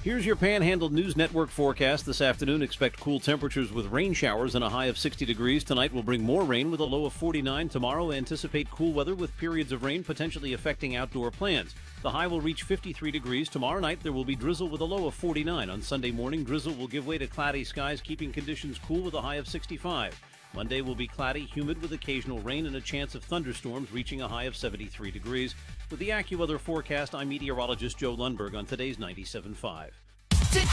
Here's your Panhandle News Network forecast this afternoon. Expect cool temperatures with rain showers and a high of 60 degrees. Tonight will bring more rain with a low of 49. Tomorrow, anticipate cool weather with periods of rain potentially affecting outdoor plans. The high will reach 53 degrees. Tomorrow night, there will be drizzle with a low of 49. On Sunday morning, drizzle will give way to cloudy skies, keeping conditions cool with a high of 65. Monday will be cloudy, humid with occasional rain and a chance of thunderstorms, reaching a high of 73 degrees. With the AccuWeather forecast, I'm meteorologist Joe Lundberg on today's 97.5.